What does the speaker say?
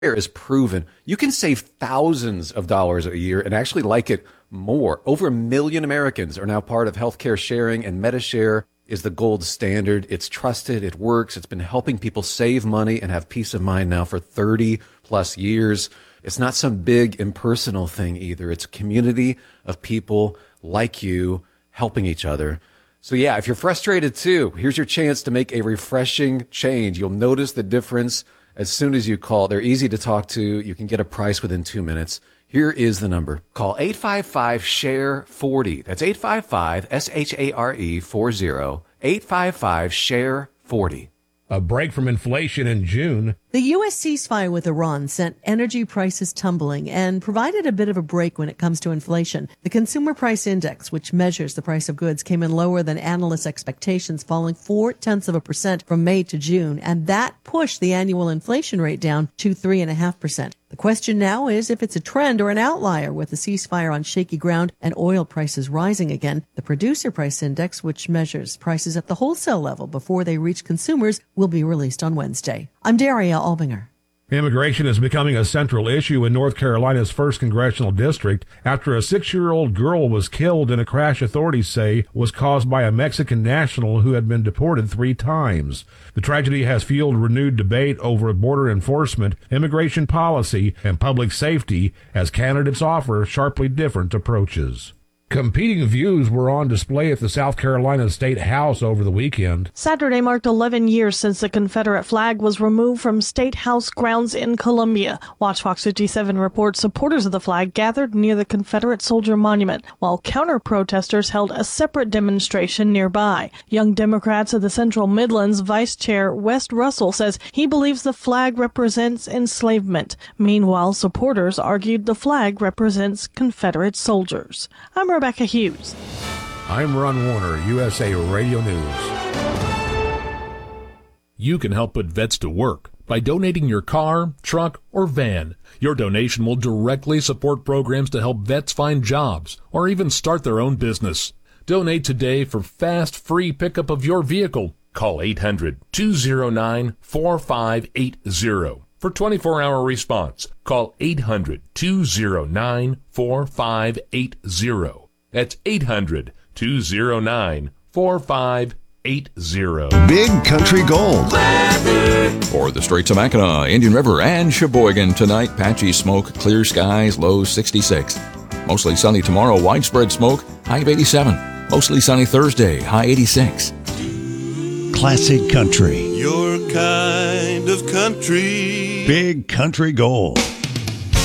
is proven. You can save thousands of dollars a year and actually like it more. Over 1 million Americans are now part of healthcare sharing, and MediShare is the gold standard. It's trusted. It works. It's been helping people save money and have peace of mind now for 30 plus years. It's not some big impersonal thing either. It's a community of people like you helping each other. So yeah, if you're frustrated too, here's your chance to make a refreshing change. You'll notice the difference as soon as you call. They're easy to talk to. You can get a price within 2 minutes. Here is the number. Call 855-SHARE-40. That's 855-SHARE-40. 855-SHARE-40. A break from inflation in June. The U.S. ceasefire with Iran sent energy prices tumbling and provided a bit of a break when it comes to inflation. The Consumer Price Index, which measures the price of goods, came in lower than analysts' expectations, falling 0.4% from May to June, and that pushed the annual inflation rate down to 3.5%. The question now is if it's a trend or an outlier, with the ceasefire on shaky ground and oil prices rising again. The Producer Price Index, which measures prices at the wholesale level before they reach consumers, will be released on Wednesday. I'm Daria Albinger. Immigration is becoming a central issue in North Carolina's 1st Congressional District after a 6-year-old girl was killed in a crash authorities say was caused by a Mexican national who had been deported 3 times. The tragedy has fueled renewed debate over border enforcement, immigration policy, and public safety as candidates offer sharply different approaches. Competing views were on display at the South Carolina State House over the weekend. Saturday marked 11 years since the Confederate flag was removed from State House grounds in Columbia. Watch Fox 57 reports supporters of the flag gathered near the Confederate Soldier Monument, while counter-protesters held a separate demonstration nearby. Young Democrats of the Central Midlands Vice Chair West Russell says he believes the flag represents enslavement. Meanwhile, supporters argued the flag represents Confederate soldiers. I'm Rebecca Hughes. I'm Ron Warner, USA Radio News. You can help put vets to work by donating your car, truck, or van. Your donation will directly support programs to help vets find jobs or even start their own business. Donate today for fast, free pickup of your vehicle. Call 800-209-4580. For 24-hour response, call 800-209-4580. That's 800-209-4580. Big Country Gold. Or the Straits of Mackinac, Indian River, and Sheboygan. Tonight, patchy smoke, clear skies, low 66. Mostly sunny tomorrow, widespread smoke, high of 87. Mostly sunny Thursday, high 86. Classic country. Your kind of country. Big Country Gold.